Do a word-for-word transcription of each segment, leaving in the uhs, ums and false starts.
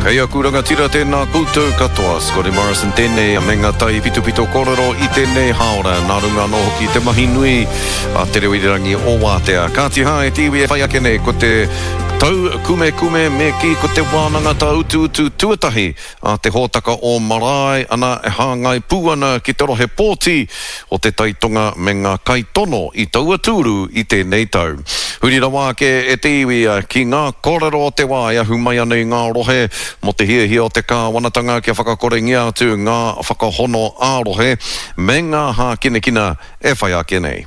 Hei a kuranga tira tēnā koutou katoa, Scotty Morrison tēnei a menga tai pitu pito korero i tēnei haora, nā runga no hoki te mahi nui a te reo irirangi o Wātea. Ka tiha e tiwi e whai ake nei ko te tau kume kume me ki ko te wānanga ta utu utu tuatahi a te hōtaka o marae ana e hāngai pūana ki te rohe pōti o te taitonga me ngā kaitono i taua tūru i tēnei tau. Hurira wā ke e te iwi ki ngā korero o te wāia humai anei ngā rohe mo te hia hia o te kāwanatanga kia whakakore ngia atu ngā whakahono ārohe me ngā hā kine kina e whai ake nei.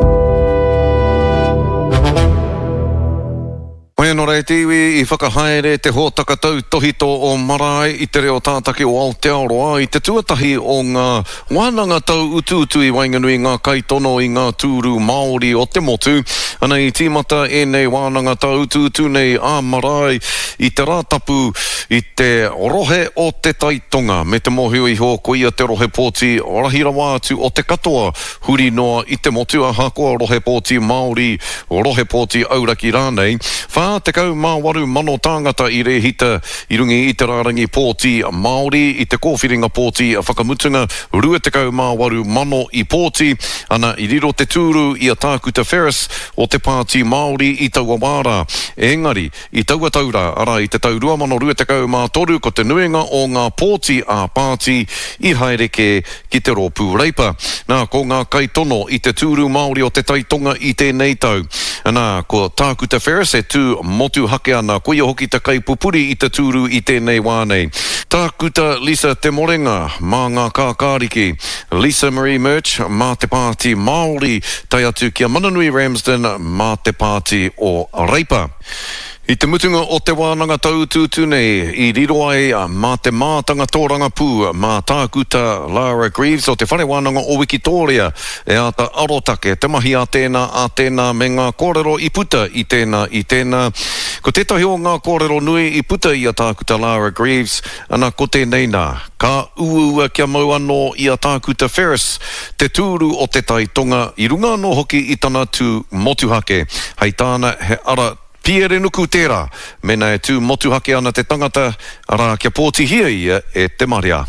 Mai anō rei te iwi i whakahaere te hōtaka tau tohito o marae i te reo tātaki o Aotearoa i te tuatahi o ngā wānanga tau utu utu i Wainganui ngā kaitono i ngā tūru Māori o te motu. Ana i tīmata e nei wānanga tau utu utu nei a marae i te rātapu i te rohe o te taitonga me te mohio i ho ko ia te rohe pōti rahira wā atu o te katoa huri noa i te motu a hakoa rohe pōti Māori o rohe pōti auraki rānei. Whā te kau mā waru mano tāngata i re hita i rungi i te rārangi pōti Māori i te kōwhiringa pōti a whakamutunga rua te kau mā waru mano i pōti ana i riro te tūru i a Tākuta Ferris o te pāti Māori i taua wāra. Engari, i taua taura ara i te tau rua mano rua te kau mā toru ko te nuenga o ngā pōti a pāti i haereke ki te rōpū reipa. Nā, ko ngā kaitono i te tūru Māori o te taitonga i tēnei tau. Nā, ko Tākuta Ferris e tū motu hake ana, ko ia hoki te kaipupuri i te tūru i tēnei wānei. Tākuta Lisa te morenga, mā ngā kākāriki. Lisa Marie Murch, mā te pāti Māori, tai atu kia Mananui Ramsden, mā te pāti o Reipa. I te mutunga o te wānanga tau tūtu nei, i riro ai mā te mātanga tōranga pū, mā Tākuta Lara Greaves o te whare wānanga o Wikitoria, e ata arotake, te mahi a tēnā, a tēnā me ngā kōrero i puta i tēnā, i tēnā. Ko tētahi o ngā kōrero nui i puta i a Tākuta Lara Greaves, ana ko tēnei nā, ka uua kia mau anō i a Tākuta Ferris, te tūru o te taitonga, i runga no hoki i tana tū motuhake, hei tāna he ara Pierre nuku tērā, mena e tū motuhake ana te tangata, ara kia pōti hia ia e te maria.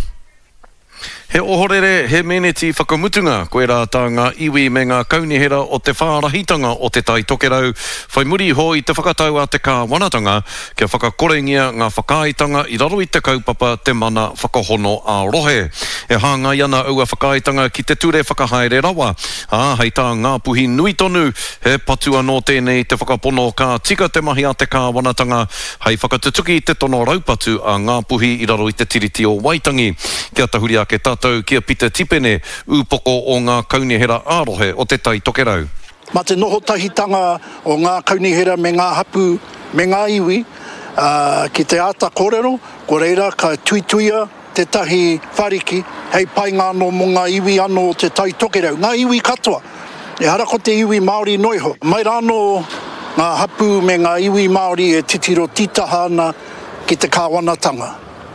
He ohorere, he meneti whakamutunga, koe rā tā ngā iwi me ngā kaunihera o te whārahitanga o te tai tokerau, whai muri ho i te whakatau a te kāwanatanga, kia whakakorengia ngā whakaitanga i raro i te kaupapa te mana whakahono a rohe. E hāngai ana ua whakaitanga ki te ture whakahaere rawa, a hei tā ngā puhi nui tonu, he patu anō tēnei te whakapono ka tika te mahi a te kāwanatanga, hei whakatutuki te tono raupatu a ngā puhi i raro i te tiriti o Waitangi, kia tahuri ake tātou kia pita tipene ūpoko o ngā kaunihera ārohe o te tai tokerau. Ma te noho tahitanga o ngā kaunihera me ngā hapu me ngā iwi, uh, ki te ata kōrero, ko reira ka tuituia te tahi whariki, hei pai ngā no mo ngā iwi anō o te tai tokerau. Ngā iwi katoa, e hara ko te iwi Māori noiho. Mai rāno ngā hapu me ngā iwi Māori e titiro titaha ana ki te kāwanatanga.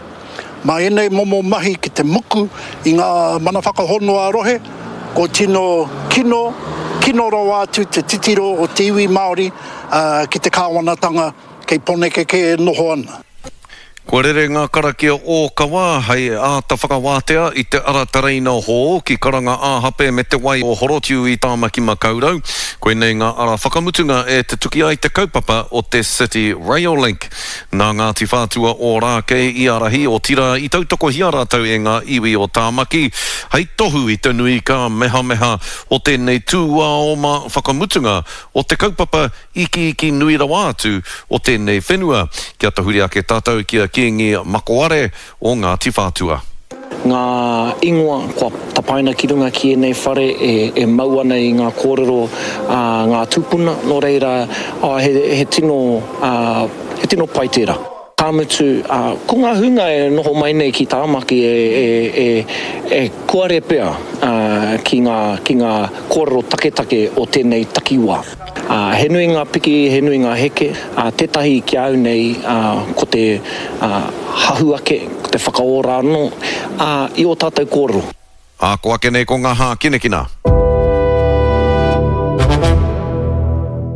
Ma enei momo mahi ki te muku i ngā mana whakahono a rohe, ko tino kino, kino ro atu te titiro o te iwi Māori uh, ki te kāwanatanga kei poneke ke noho ana. Kua rere ngā karakia o kawa, hei a ta whakawātea i te ara tareina ho, ki karanga āhape me te wai o horotiu i tāmaki makaurau. Koe nei ngā ara whakamutunga e te tuki ai te kaupapa o te City Rail Link. Nā Ngāti Whātua o Rākei i arahi o tira i tautoko hiara tau e ngā iwi o tāmaki. Hei tohu i te nui ka meha meha o tēnei tūa o ma whakamutunga o te kaupapa iki iki nui rawa atu o tēnei whenua. Kia tahuri ake tātou kia kiengi makoare o Ngāti Whātua. Ngā ingoa kua tapaina ki runga ki e nei whare e, e mauana i ngā kōrero a ngā tūpuna, no reira a, he, he, tino, a, he tino pai tērā. Kāmutu, a, ko ngā hunga e noho mai nei ki tāmaki e, e, e, e kuare pea a, ki, ngā, ki ngā kōrero taketake o tēnei takiwa. Uh, he nui ngā piki, he nui ngā heke, uh, tētahi ki au nei uh, ko te uh, hahuake, ko te whakaora anō, uh, i o tātou kōrero. A ko ake nei ko ngā hā kinekina.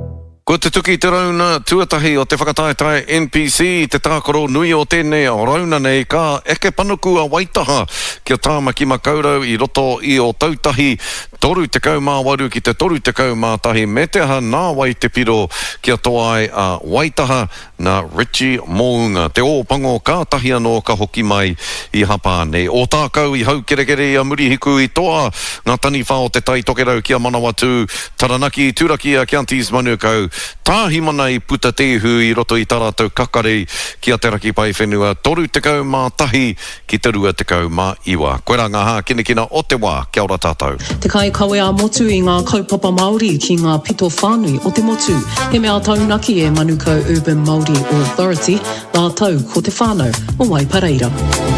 Ko te tuki te rauna tuatahi o te whakataetai N P C, te tākoro nui o tēnei o rauna nei ka eke panuku a Waitaha kia tāmaki makaurau i roto i o tautahi toru te kaumā waru ki te toru te kaumā tahi me te aha nā wai te piro kia toai a Waitaha na Richie Mounga. Te ōpango kātahi anō ka hoki mai i hapa nei. O tākau i hau kerekere a murihiku i toa ngā tani whao te tai tokerau kia Manawatu, Taranaki, Turaki a Counties Manukau. Tāhi mana i puta tehu i roto i tātou kakare kia te raki pai whenua. Toru te kau mā tahi ki te rua te kau mā iwa. Koe rā ngā hā kinekina o te wā. Kia ora tātou. Te kai kawe a motu i ngā kaupapa Māori ki ngā pito whānui o te motu. He mea taunaki e Manukau Urban Māori Authority, nā tau ko te whānau o Waipareira.